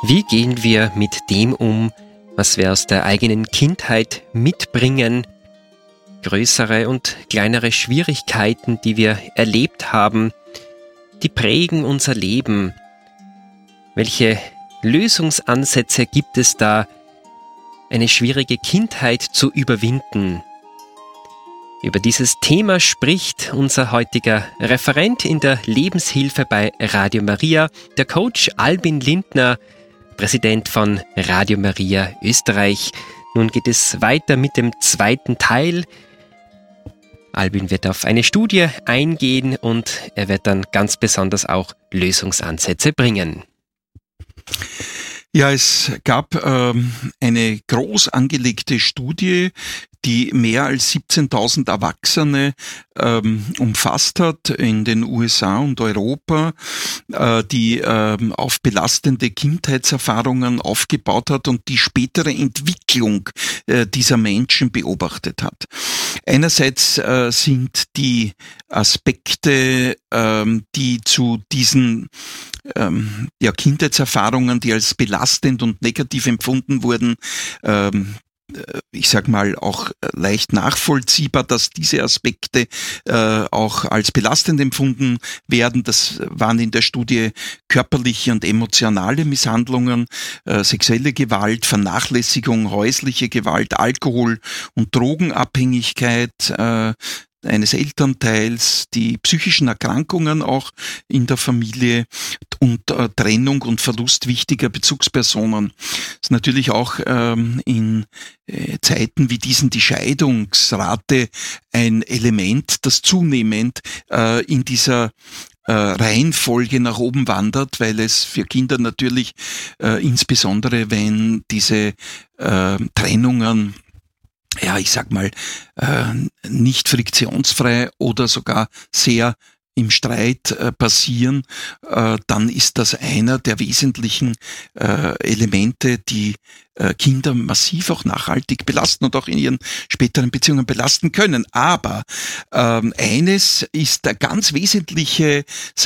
Wie gehen wir mit dem um, was wir aus der eigenen Kindheit mitbringen? Größere und kleinere Schwierigkeiten, die wir erlebt haben, die prägen unser Leben. Welche Lösungsansätze gibt es da, eine schwierige Kindheit zu überwinden? Über dieses Thema spricht unser heutiger Referent in der Lebenshilfe bei Radio Maria, der Coach Albin Lindner, Präsident von Radio Maria Österreich. Nun geht es weiter mit dem zweiten Teil. Albin wird auf eine Studie eingehen und er wird dann ganz besonders auch Lösungsansätze bringen. Ja, es gab eine groß angelegte Studie, die mehr als 17.000 Erwachsene umfasst hat in den USA und Europa, die auf belastende Kindheitserfahrungen aufgebaut hat und die spätere Entwicklung dieser Menschen beobachtet hat. Einerseits sind die Aspekte, die zu diesen Kindheitserfahrungen, die als belastend und negativ empfunden wurden, ich sag mal, auch leicht nachvollziehbar, dass diese Aspekte auch als belastend empfunden werden. Das waren in der Studie körperliche und emotionale Misshandlungen, sexuelle Gewalt, Vernachlässigung, häusliche Gewalt, Alkohol- und Drogenabhängigkeit eines Elternteils, die psychischen Erkrankungen auch in der Familie und Trennung und Verlust wichtiger Bezugspersonen. Das ist natürlich auch in Zeiten wie diesen die Scheidungsrate ein Element, das zunehmend in dieser Reihenfolge nach oben wandert, weil es für Kinder natürlich insbesondere, wenn diese Trennungen ich sag mal, nicht friktionsfrei oder sogar sehr im Streit passieren, dann ist das einer der wesentlichen Elemente, die Kinder massiv auch nachhaltig belasten und auch in ihren späteren Beziehungen belasten können. Aber eines ist der ganz wesentliche